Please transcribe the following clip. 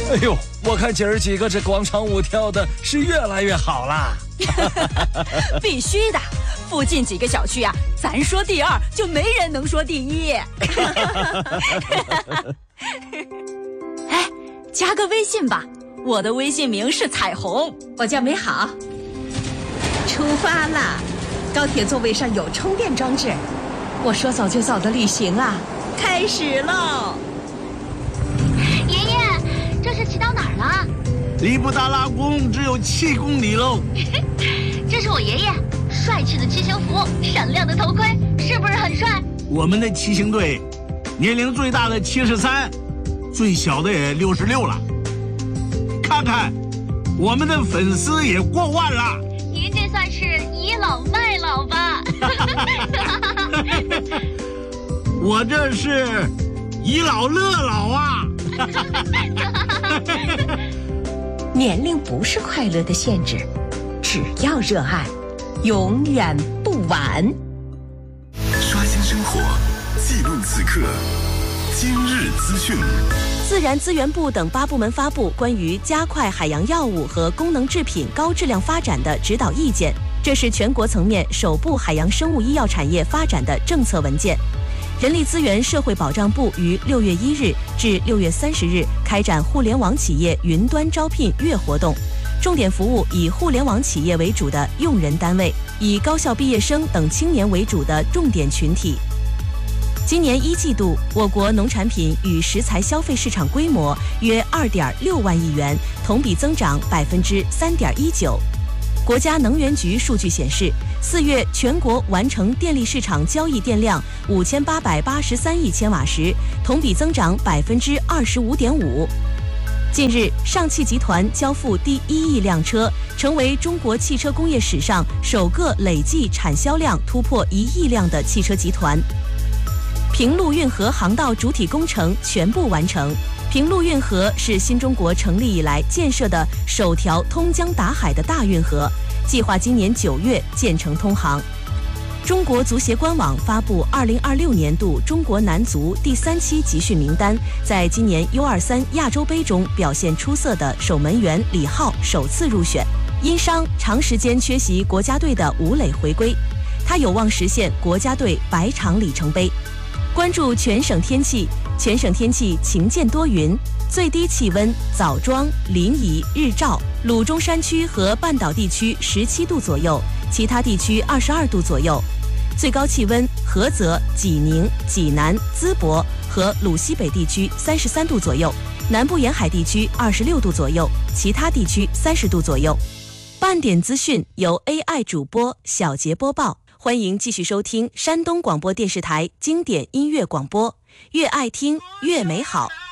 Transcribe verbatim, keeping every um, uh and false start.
哎呦，我看姐儿几个这广场舞跳的是越来越好啦。 必须的，附近几个小区啊，咱说第二就没人能说第一。哎，加个微信吧，我的微信名是彩虹， 我叫美好。出发啦！高铁座位上有充电装置，我说走就走的旅行啊，开始喽！ 爷爷，这是骑到哪儿了？ 离布达拉宫只有七公里喽。 这是我爷爷，帅气的骑行服，闪亮的头盔，是不是很帅？ 我们的骑行队，年龄最大的七十三，最小的也六十六了。看看，我们的粉丝也过万了。 您这算是倚老卖老吧？ 我这是倚老乐老啊！ 年龄不是快乐的限制，只要热爱，永远不晚。 刷新生活，记录此刻，今日资讯。 自然资源部等八部门发布关于加快海洋药物和功能制品高质量发展的指导意见，这是全国层面首部海洋生物医药产业发展的政策文件。人力资源社会保障部于六月一日至六月三十日开展互联网企业云端招聘月活动，重点服务以互联网企业为主的用人单位，以高校毕业生等青年为主的重点群体。今年一季度，我国农产品与食材消费市场规模约二点六万亿元，同比增长百分之三点一九。国家能源局数据显示，四月全国完成电力市场交易电量五千八百八十三亿千瓦时，同比增长百分之二十五点五。近日，上汽集团交付第一亿辆车，成为中国汽车工业史上首个累计产销量突破一亿辆的汽车集团。平陆运河航道主体工程全部完成。平陆运河是新中国成立以来建设的首条通江达海的大运河，计划今年九月建成通航。中国足协官网发布二零二六年度中国男足第三期集训名单，在今年 U 二三 亚洲杯中表现出色的守门员李浩首次入选，因伤长时间缺席国家队的吴磊回归，他有望实现国家队百场里程碑。关注全省天气，全省天气晴间多云，最低气温枣庄、临沂、日照、鲁中山区和半岛地区十七度左右，其他地区二十二度左右。最高气温菏泽、济宁、济南、淄博和鲁西北地区三十三度左右，南部沿海地区二十六度左右，其他地区三十度左右。半点资讯由 A I 主播小杰播报。欢迎继续收听山东广播电视台经典音乐广播，越爱听越美好。